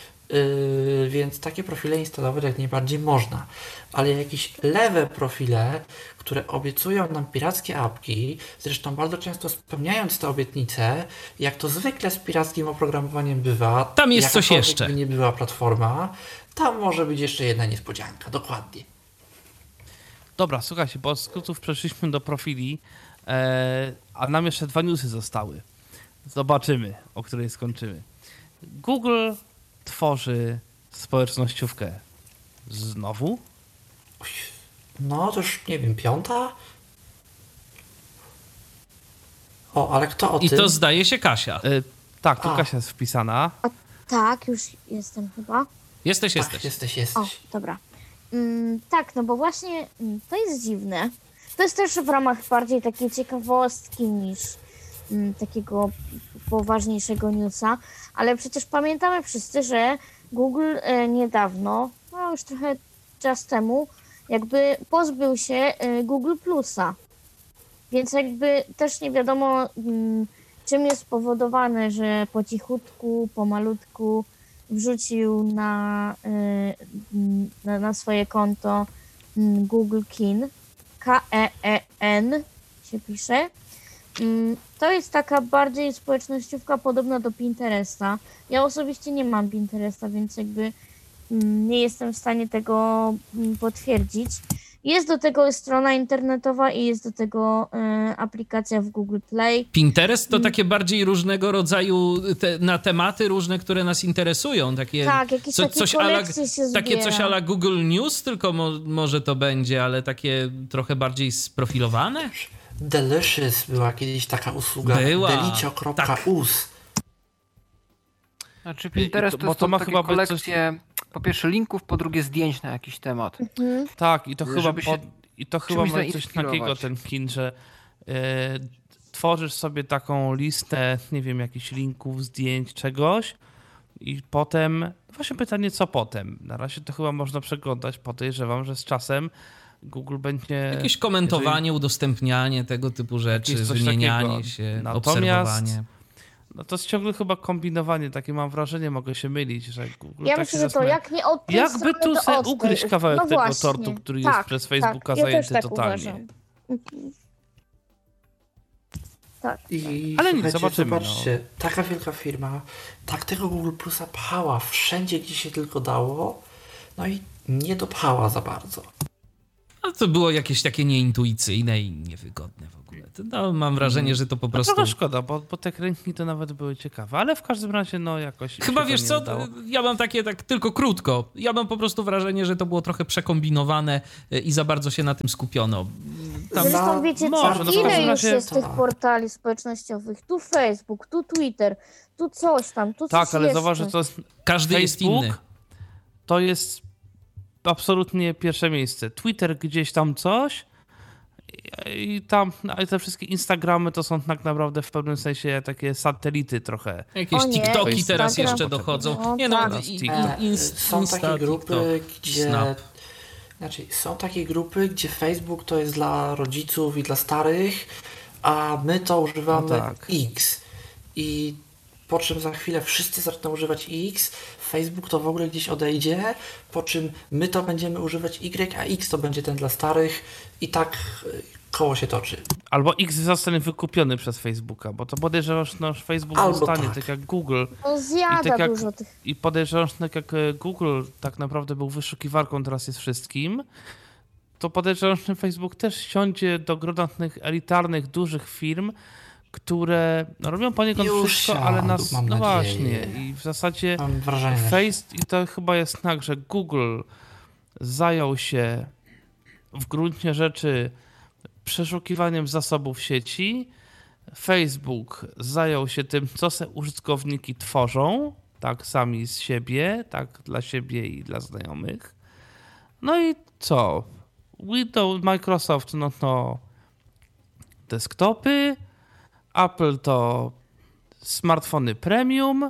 Yy, więc takie profile instalować jak najbardziej można, ale jakieś lewe profile, które obiecują nam pirackie apki, zresztą bardzo często spełniając te obietnice, jak to zwykle z pirackim oprogramowaniem bywa, tam jest coś jeszcze. By nie była platforma, tam może być jeszcze jedna niespodzianka, dokładnie. Dobra, słuchajcie, bo od skrótów przeszliśmy do profili, e, a nam jeszcze dwa newsy zostały. Zobaczymy, o której skończymy. Google tworzy społecznościówkę znowu? No to już nie wiem, piąta? O, ale kto o I tym? to zdaje się Kasia. E, tak, tu A. Kasia jest wpisana. Tak, już jestem chyba. Jesteś, Tak, jesteś. jesteś, O, jesteś. dobra. Mm, tak, no bo właśnie mm, to jest dziwne. To jest też w ramach bardziej takiej ciekawostki niż mm, takiego poważniejszego newsa, ale przecież pamiętamy wszyscy, że Google e, niedawno, no już trochę czas temu, jakby pozbył się e, Google Plusa. Więc jakby też nie wiadomo, mm, czym jest spowodowane, że po cichutku, pomalutku wrzucił na, y, na, na swoje konto Google Kin, K E E N się pisze. To jest taka bardziej społecznościówka podobna do Pinteresta. Ja osobiście nie mam Pinteresta, więc jakby nie jestem w stanie tego potwierdzić. Jest do tego strona internetowa i jest do tego y, aplikacja w Google Play. Pinterest to takie bardziej różnego rodzaju te, na tematy różne, które nas interesują. Takie, Tak, jakieś co, takie coś ala, kolekcje się takie coś zbiera. ala Google News, tylko mo, może to będzie, ale takie trochę bardziej sprofilowane? Delicious była kiedyś taka usługa. Była, delicio kropka u s. Znaczy Pinterest to- to, bo jest to to ma takie chyba być kolekcje Po pierwsze linków, po drugie zdjęć na jakiś temat. Mhm. Tak, i to Żeby chyba, się pod, i to chyba czymś ma coś zainspirować. takiego ten kin, że e, tworzysz sobie taką listę, nie wiem, jakichś linków, zdjęć, czegoś i potem, właśnie pytanie, co potem? Na razie to chyba można przeglądać, podejrzewam, że z czasem Google będzie... Jakieś komentowanie, jeżeli- udostępnianie, tego typu rzeczy, Jakieś coś wymienianie takiego. się, Natomiast- obserwowanie. No to jest ciągle chyba kombinowanie, takie mam wrażenie, mogę się mylić, że Google Ja tak myślę, się że to zastanawia, jak nie od tej jakby strony, tu to se od tej. ugryźć kawałek No tego właśnie. tortu, który Tak, jest przez tak, Facebooka ja też zajęty tak totalnie. uważam. Mhm. Tak. I Ale nic, słuchajcie, zobaczymy, zobaczcie, taka wielka firma, tak tego Google Plusa pchała wszędzie, gdzie się tylko dało, no i nie dopchała za bardzo. Ale to było jakieś takie nieintuicyjne i niewygodne w ogóle. To, no, mam wrażenie, że to po No prostu... trochę szkoda, bo, bo te kręgi to nawet były ciekawe, ale w każdym razie no jakoś im Chyba się to wiesz nie co, udało. ja mam takie tak tylko krótko. Ja mam po prostu wrażenie, że to było trochę przekombinowane y, i za bardzo się na tym skupiono. Tam, Zresztą wiecie może, co, no w ile każdym już razie jest to- tych portali społecznościowych? Tu Facebook, tu Twitter, tu coś tam, tu Tak, coś ale jeszcze. zauważ, że to jest każdy jest Facebook inny. to jest absolutnie pierwsze miejsce. Twitter gdzieś tam coś i, i tam no, i te wszystkie Instagramy to są tak naprawdę w pewnym sensie takie satelity trochę. Jakieś O nie, TikToki Instagram. teraz jeszcze dochodzą. No Nie no, tak. i- i- TikTok. E, Inst- są Insta, takie grupy, TikTok, gdzie... Snap. Znaczy, są takie grupy, gdzie Facebook to jest dla rodziców i dla starych, a my to używamy No tak. X. I po czym za chwilę wszyscy zaczną używać X, Facebook to w ogóle gdzieś odejdzie, po czym my to będziemy używać Y, a X to będzie ten dla starych i tak y, koło się toczy. Albo X zostanie wykupiony przez Facebooka, bo to podejrzewam, że nasz Facebook Albo zostanie tak. tak jak Google. No zjada I tak jak- dużo tych. I podejrzewam, że tak jak e, Google tak naprawdę był wyszukiwarką, teraz jest wszystkim, to podejrzewam, że Facebook też siądzie do grona tych elitarnych, dużych firm, które no, robią poniekąd Już wszystko, siadł, ale nas... mam No nadzieję. właśnie. I w zasadzie Mam wrażenie, że Face, i to chyba jest tak, że Google zajął się w gruncie rzeczy przeszukiwaniem zasobów sieci, Facebook zajął się tym, co se użytkowniki tworzą, tak sami z siebie, tak dla siebie i dla znajomych. No i co? Windows, Microsoft, no to desktopy, Apple to smartfony premium,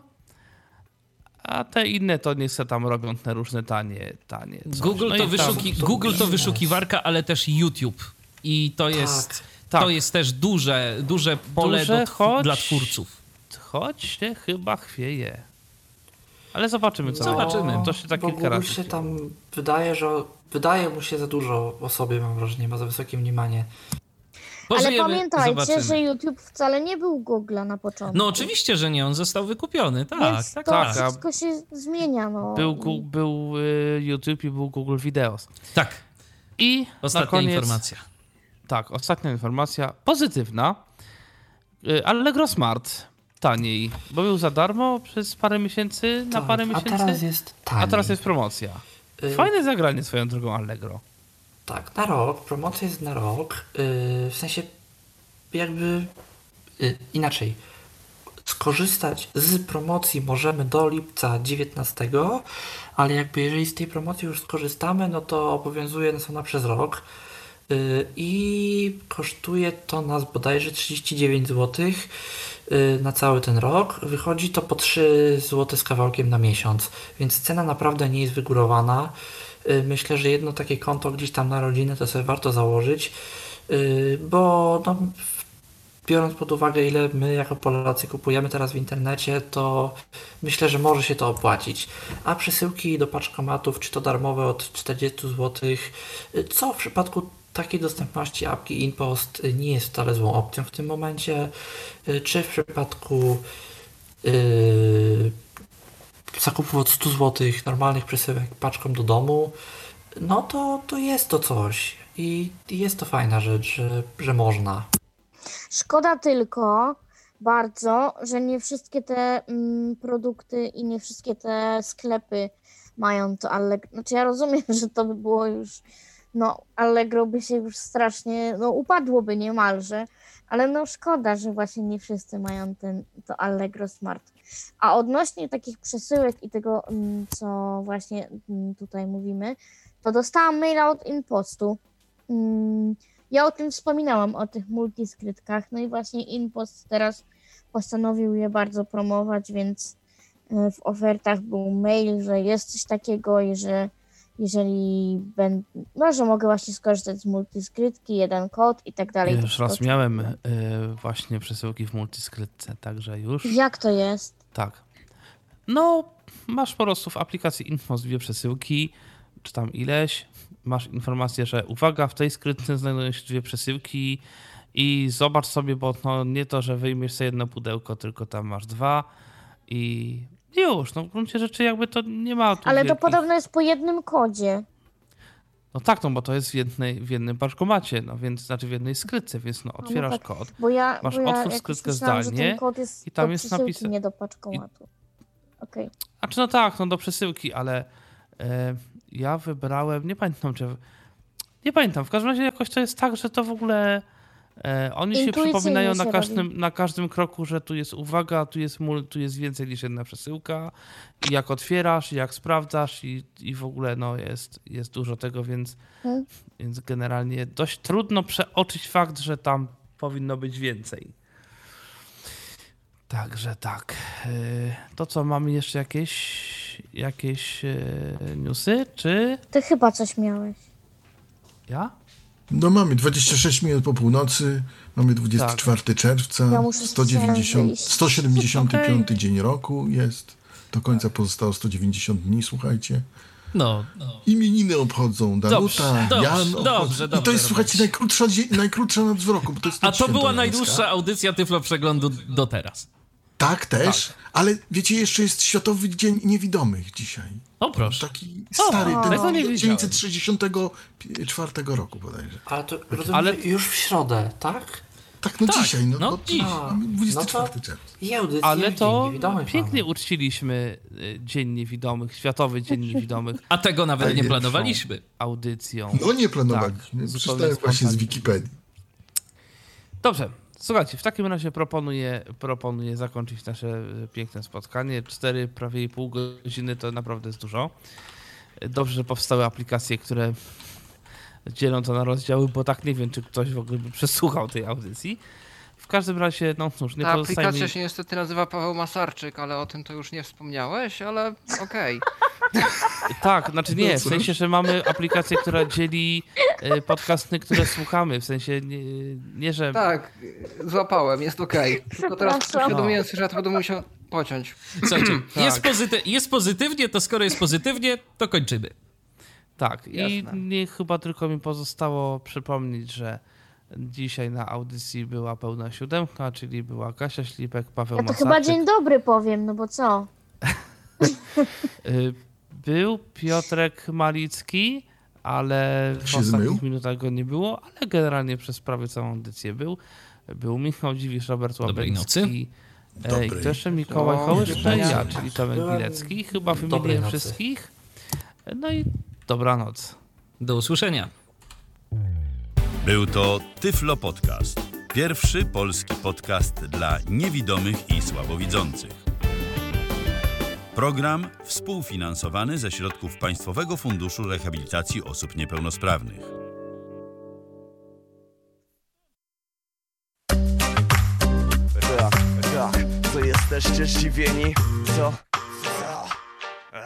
a te inne to niech se tam robią te różne tanie, tanie coś. Google, No to i tam- wyszuki, to Google to biznes. wyszukiwarka, ale też YouTube. I to jest, tak. to jest też duże, duże pole Duże, do, tw- choć- dla twórców. Choć się chyba chwieje. Ale zobaczymy, co Zobaczymy. będzie. To się tak bo kilka Google razy. się tam wydaje, że wydaje mu się za dużo o sobie, mam wrażenie, ma za wysokie mniemanie. Ale Pożyjemy, pamiętajcie, zobaczymy. że YouTube wcale nie był Google'a na początku. No oczywiście, że nie, on został wykupiony, tak, Więc tak, to tak. tak. wszystko się zmienia, no. Był, I- Gu- był y, YouTube i był Google Videos. Tak, I ostatnia na koniec, informacja. Tak, ostatnia informacja pozytywna. Y, Allegro Smart taniej, bo był za darmo przez parę miesięcy, na Tak, parę a miesięcy. teraz jest taniej. A teraz jest promocja. Y, Fajne zagranie swoją drogą Allegro. Tak, na rok, promocja jest na rok, yy, w sensie jakby yy, inaczej. Skorzystać z promocji możemy do lipca dziewiętnastego, ale jakby jeżeli z tej promocji już skorzystamy, no to obowiązuje nas ona przez rok yy, i kosztuje to nas bodajże trzydzieści dziewięć złotych yy, na cały ten rok. Wychodzi to po trzy złote z kawałkiem na miesiąc, więc cena naprawdę nie jest wygórowana. Yy, Myślę, że jedno takie konto gdzieś tam na rodzinę to sobie warto założyć, yy, bo no, biorąc pod uwagę, ile my jako Polacy kupujemy teraz w internecie, to myślę, że może się to opłacić. A przesyłki do paczkomatów, czy to darmowe od czterdzieści złotych, yy, co w przypadku takiej dostępności apki InPost yy, nie jest wcale złą opcją w tym momencie, yy, czy w przypadku yy, zakupów od stu złotych, normalnych przesyłek paczką do domu, no to, to jest to coś. I i jest to fajna rzecz, że, że można. Szkoda tylko bardzo, że nie wszystkie te mm, produkty i nie wszystkie te sklepy mają to, ale znaczy ja rozumiem, że to by było już no Allegro by się już strasznie, no upadłoby niemalże, ale no szkoda, że właśnie nie wszyscy mają ten, to Allegro Smart. A odnośnie takich przesyłek i tego, co właśnie tutaj mówimy, to dostałam maila od InPostu. Ja o tym wspominałam, o tych multiskrytkach, no i właśnie InPost teraz postanowił je bardzo promować, więc w ofertach był mail, że jest coś takiego i że jeżeli będę, no, że mogę właśnie skorzystać z multiskrytki, jeden kod i tak dalej. Ja już raz miałem y, właśnie przesyłki w multiskrytce, także już. Jak to jest? Tak. No, masz po prostu w aplikacji InPost dwie przesyłki, czy tam ileś, masz informację, że uwaga, w tej skrytce znajdują się dwie przesyłki i zobacz sobie, bo no, nie to, że wyjmiesz sobie jedno pudełko, tylko tam masz dwa i już, no w gruncie rzeczy jakby to nie ma tu Ale wielkich... to podobno jest po jednym kodzie. No tak, no bo to jest w, jednej, w jednym paczkomacie, no więc znaczy w jednej skrytce, więc no otwierasz no tak, kod, bo ja, masz bo ja otwórz jakoś skrytkę myślałam, zdalnie że ten kod jest i tam do jest przesyłki, napisane... nie do paczkomatu. Okej. Okay. A czy no tak, no do przesyłki, ale e, ja wybrałem, nie pamiętam czy... Nie pamiętam, w każdym razie jakoś to jest tak, że to w ogóle... E, oni się przypominają na każdym, na każdym kroku, że tu jest uwaga, tu jest, mul, tu jest więcej niż jedna przesyłka i jak otwierasz, i jak sprawdzasz i, i w ogóle no jest, jest dużo tego, więc, hmm. więc generalnie dość trudno przeoczyć fakt, że tam powinno być więcej. Także tak. To co, mamy jeszcze jakieś, jakieś newsy, czy... Ty chyba coś miałeś. Ja? No mamy dwadzieścia sześć minut po północy, mamy dwudziestego czwartego tak. czerwca, ja sto dziewięćdziesiąty, sto siedemdziesiąty piąty okay. dzień roku jest, do końca pozostało sto dziewięćdziesiąt dni, słuchajcie. No, no. Imieniny obchodzą Danuta, dobrze, Jan dobrze, dobrze, dobrze. I to jest, słuchajcie, najkrótsza, najkrótsza noc w roku. Bo to jest A to była najdłuższa audycja Tyflo Przeglądu do teraz. Tak, też, tak. Ale wiecie, jeszcze jest Światowy Dzień Niewidomych dzisiaj. O proszę. Taki stary, o, ten tysiąc dziewięćset sześćdziesiątego czwartego roku bodajże. Ale to rozumiem, ale... już w środę, tak? Tak, no tak, dzisiaj, no, no bo dziś. dwudziestego czwartego czerwca. Ale to pięknie mamy. Uczciliśmy Dzień Niewidomych, Światowy Dzień Niewidomych. A tego nawet nie planowaliśmy. Audycją. No nie planowaliśmy, tak, przeczytałem właśnie z Wikipedii. Dobrze. Słuchajcie, w takim razie proponuję, proponuję zakończyć nasze piękne spotkanie. Cztery, prawie i pół godziny to naprawdę jest dużo. Dobrze, że powstały aplikacje, które dzielą to na rozdziały, bo tak nie wiem, czy ktoś w ogóle by przesłuchał tej audycji. W każdym razie, no cóż, nie Ta pozostaje mi... aplikacja się niestety nazywa Paweł Masarczyk, ale o tym to już nie wspomniałeś, ale okej. Okay. Tak, znaczy nie, w sensie, że mamy aplikację, która dzieli podcasty, które słuchamy, w sensie nie, nie że... Tak, złapałem, jest okej. Okay. Tylko teraz uświadomiłem sobie, że ja to będę musiał pociąć. Słuchajcie, tak. jest, pozyty- jest pozytywnie, to skoro jest pozytywnie, to kończymy. Tak, i Jasne. nie chyba tylko mi pozostało przypomnieć, że dzisiaj na audycji była pełna siódemka, czyli była Kasia Ślipek, Paweł Ja to Masarczyk. chyba dzień dobry powiem, no bo co? Był Piotrek Malicki, ale w ostatnich zmył? minutach go nie było, ale generalnie przez prawie całą audycję był. Był Michał Dziwisz, Robert Łabęcki. I to jeszcze Mikołaj Hołyszcza i ja, czyli Tomek Bilecki. Chyba wymieniłem wszystkich. No i dobranoc. Do usłyszenia. Był to Tyflo Podcast. Pierwszy polski podcast dla niewidomych i słabowidzących. Program współfinansowany ze środków Państwowego Funduszu Rehabilitacji Osób Niepełnosprawnych. Tak, tak, to jesteście zdziwieni, co?